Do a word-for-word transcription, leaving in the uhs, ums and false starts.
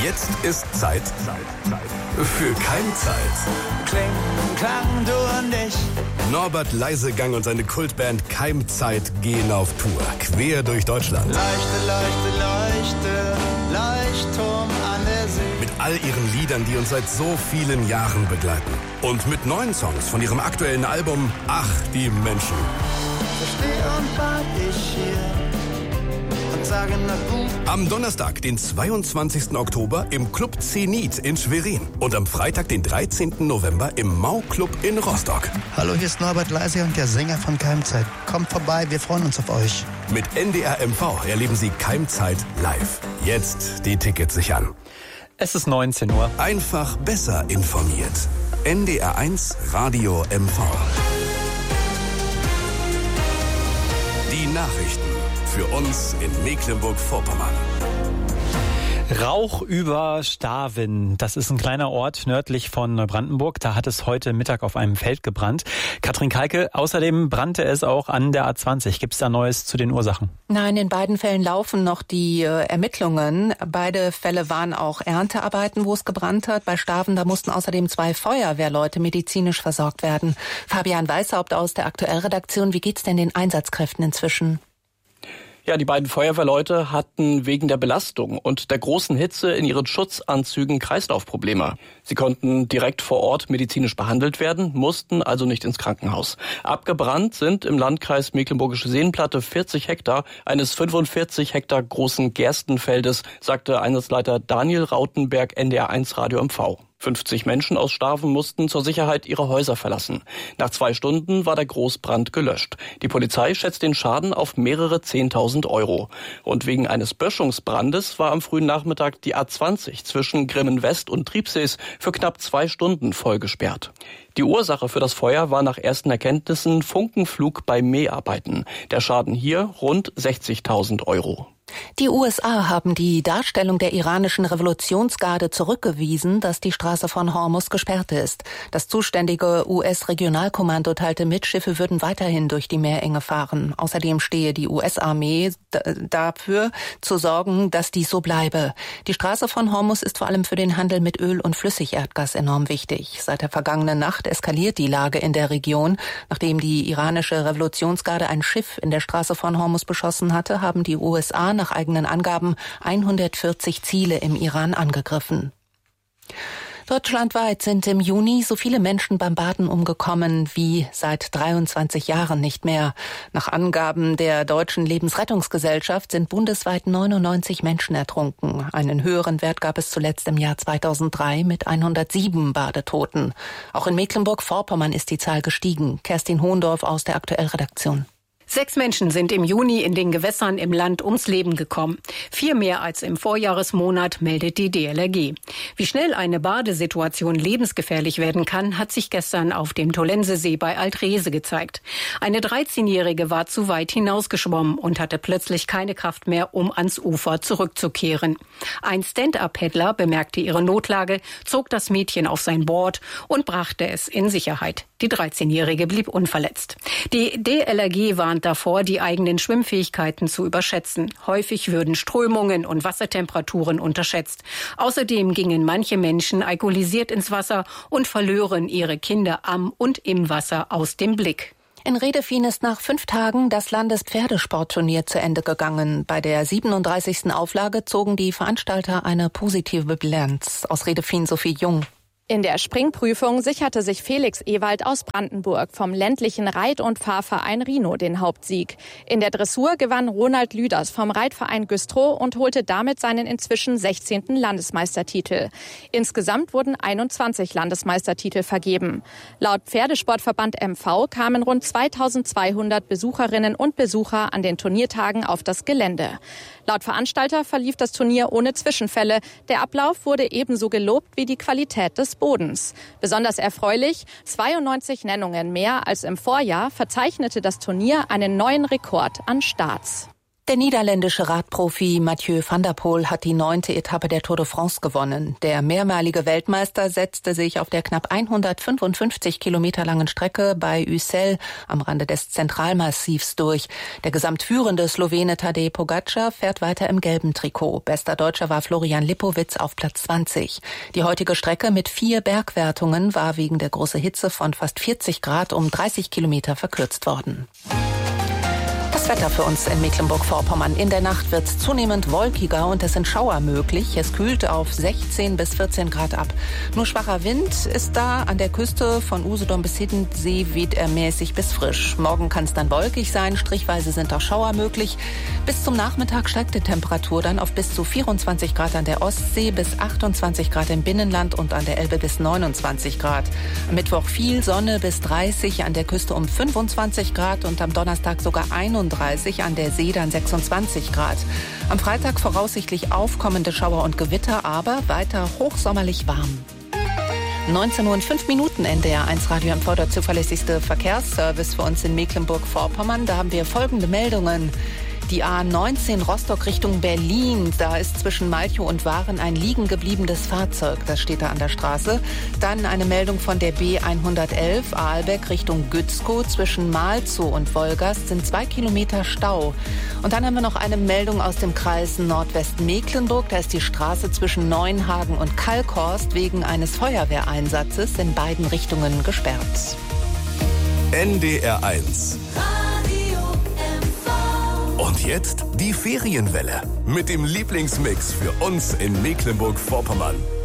Jetzt ist Zeit für Keimzeit. Kling, klang, du und ich. Norbert Leisegang und seine Kultband Keimzeit gehen auf Tour, quer durch Deutschland. Leuchte, leuchte, leuchte, Leuchtturm an der See. Mit all ihren Liedern, die uns seit so vielen Jahren begleiten. Und mit neuen Songs von ihrem aktuellen Album Ach, die Menschen. So steh und wart ich hier und sage na gut. Am Donnerstag, den zweiundzwanzigsten Oktober im Club Zenit in Schwerin. Und am Freitag, den dreizehnten November im Mau-Club in Rostock. Hallo, hier ist Norbert Leisegang, der Sänger von Keimzeit. Kommt vorbei, wir freuen uns auf euch. Mit N D R M V erleben Sie Keimzeit live. Jetzt die Tickets sichern. Es ist neunzehn Uhr. Einfach besser informiert. N D R eins Radio M V. Die Nachrichten für uns in Mecklenburg-Vorpommern. Rauch über Stawin. Das ist ein kleiner Ort nördlich von Neubrandenburg. Da hat es heute Mittag auf einem Feld gebrannt. Katrin Kalke, außerdem brannte es auch an der A zwanzig. Gibt es da Neues zu den Ursachen? Nein, in beiden Fällen laufen noch die äh, Ermittlungen. Beide Fälle waren auch Erntearbeiten, wo es gebrannt hat. Bei Stawin, da mussten außerdem zwei Feuerwehrleute medizinisch versorgt werden. Fabian Weishaupt aus der Aktuellredaktion. Wie geht's denn den Einsatzkräften inzwischen? Ja, die beiden Feuerwehrleute hatten wegen der Belastung und der großen Hitze in ihren Schutzanzügen Kreislaufprobleme. Sie konnten direkt vor Ort medizinisch behandelt werden, mussten also nicht ins Krankenhaus. Abgebrannt sind im Landkreis Mecklenburgische Seenplatte vierzig Hektar eines fünfundvierzig Hektar großen Gerstenfeldes, sagte Einsatzleiter Daniel Rautenberg N D R eins Radio M V. fünfzig Menschen aus Stawin mussten zur Sicherheit ihre Häuser verlassen. Nach zwei Stunden war der Großbrand gelöscht. Die Polizei schätzt den Schaden auf mehrere zehntausend Euro. Und wegen eines Böschungsbrandes war am frühen Nachmittag die A zwanzig zwischen Grimmen West und Triebsees für knapp zwei Stunden voll gesperrt. Die Ursache für das Feuer war nach ersten Erkenntnissen Funkenflug bei Mäharbeiten. Der Schaden hier rund sechzigtausend Euro. Die U S A haben die Darstellung der iranischen Revolutionsgarde zurückgewiesen, dass die Straße von Hormuz gesperrt ist. Das zuständige U S-Regionalkommando teilte mit, Schiffe würden weiterhin durch die Meerenge fahren. Außerdem stehe die U S-Armee d- dafür zu sorgen, dass dies so bleibe. Die Straße von Hormuz ist vor allem für den Handel mit Öl und Flüssigerdgas enorm wichtig. Seit der vergangenen Nacht eskaliert die Lage in der Region. Nachdem die iranische Revolutionsgarde ein Schiff in der Straße von Hormuz beschossen hatte, haben die U S A nach eigenen Angaben hundertvierzig Ziele im Iran angegriffen. Deutschlandweit sind im Juni so viele Menschen beim Baden umgekommen wie seit dreiundzwanzig Jahren nicht mehr. Nach Angaben der Deutschen Lebensrettungsgesellschaft sind bundesweit neunundneunzig Menschen ertrunken. Einen höheren Wert gab es zuletzt im Jahr zweitausenddrei mit hundertsieben Badetoten. Auch in Mecklenburg-Vorpommern ist die Zahl gestiegen. Kerstin Hohendorf aus der Aktuellredaktion. Sechs Menschen sind im Juni in den Gewässern im Land ums Leben gekommen. Vier mehr als im Vorjahresmonat, meldet die D L R G. Wie schnell eine Badesituation lebensgefährlich werden kann, hat sich gestern auf dem Tollensesee bei Altrese gezeigt. Eine dreizehnjährige war zu weit hinausgeschwommen und hatte plötzlich keine Kraft mehr, um ans Ufer zurückzukehren. Ein Stand-up-Paddler bemerkte ihre Notlage, zog das Mädchen auf sein Board und brachte es in Sicherheit. Die dreizehnjährige blieb unverletzt. Die D L R G warnt davor, die eigenen Schwimmfähigkeiten zu überschätzen. Häufig würden Strömungen und Wassertemperaturen unterschätzt. Außerdem gingen manche Menschen alkoholisiert ins Wasser und verlören ihre Kinder am und im Wasser aus dem Blick. In Redefien ist nach fünf Tagen das Landespferdesportturnier zu Ende gegangen. Bei der siebenunddreißigsten Auflage zogen die Veranstalter eine positive Bilanz. Aus Redefien Sophie Jung. In der Springprüfung sicherte sich Felix Ewald aus Brandenburg vom ländlichen Reit- und Fahrverein Rhino den Hauptsieg. In der Dressur gewann Ronald Lüders vom Reitverein Güstrow und holte damit seinen inzwischen sechzehnten Landesmeistertitel. Insgesamt wurden einundzwanzig Landesmeistertitel vergeben. Laut Pferdesportverband M V kamen rund zweitausendzweihundert Besucherinnen und Besucher an den Turniertagen auf das Gelände. Laut Veranstalter verlief das Turnier ohne Zwischenfälle. Der Ablauf wurde ebenso gelobt wie die Qualität des Bodens. Besonders erfreulich, zweiundneunzig Nennungen mehr als im Vorjahr verzeichnete das Turnier einen neuen Rekord an Starts. Der niederländische Radprofi Mathieu van der Poel hat die neunte Etappe der Tour de France gewonnen. Der mehrmalige Weltmeister setzte sich auf der knapp hundertfünfundfünfzig Kilometer langen Strecke bei Ussel am Rande des Zentralmassivs durch. Der gesamtführende Slowene Tadej Pogačar fährt weiter im gelben Trikot. Bester Deutscher war Florian Lipowitz auf Platz zwanzig. Die heutige Strecke mit vier Bergwertungen war wegen der großen Hitze von fast vierzig Grad um dreißig Kilometer verkürzt worden. Das Wetter für uns in Mecklenburg-Vorpommern. In der Nacht wird es zunehmend wolkiger und es sind Schauer möglich. Es kühlt auf sechzehn bis vierzehn Grad ab. Nur schwacher Wind ist da. An der Küste von Usedom bis Hiddensee weht er mäßig bis frisch. Morgen kann es dann wolkig sein. Strichweise sind auch Schauer möglich. Bis zum Nachmittag steigt die Temperatur dann auf bis zu vierundzwanzig Grad an der Ostsee, bis achtundzwanzig Grad im Binnenland und an der Elbe bis neunundzwanzig Grad. Am Mittwoch viel Sonne bis dreißig, an der Küste um fünfundzwanzig Grad und am Donnerstag sogar einunddreißig, an der See dann sechsundzwanzig Grad. Am Freitag voraussichtlich aufkommende Schauer und Gewitter, aber weiter hochsommerlich warm. neunzehn Uhr und fünf Minuten, N D R eins Radio M V, der zuverlässigste Verkehrsservice für uns in Mecklenburg-Vorpommern. Da haben wir folgende Meldungen. Die A neunzehn Rostock Richtung Berlin, da ist zwischen Malchow und Waren ein liegen gebliebenes Fahrzeug, das steht da an der Straße. Dann eine Meldung von der B hundertelf Aalbeck Richtung Gützkow, zwischen Malzow und Wolgast sind zwei Kilometer Stau. Und dann haben wir noch eine Meldung aus dem Kreis Nordwestmecklenburg, da ist die Straße zwischen Neuenhagen und Kalkhorst wegen eines Feuerwehreinsatzes in beiden Richtungen gesperrt. N D R eins. Und jetzt die Ferienwelle mit dem Lieblingsmix für uns in Mecklenburg-Vorpommern.